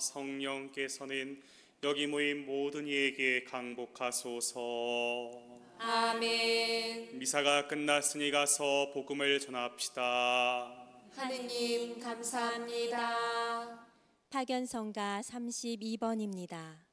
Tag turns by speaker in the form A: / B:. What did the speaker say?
A: 성령께서는 여기 모인 모든 이에게 강복하소서.
B: 아멘.
A: 미사가 끝났으니 가서 복음을 전합시다.
B: 하느님 감사합니다.
C: 파견성가 32번입니다.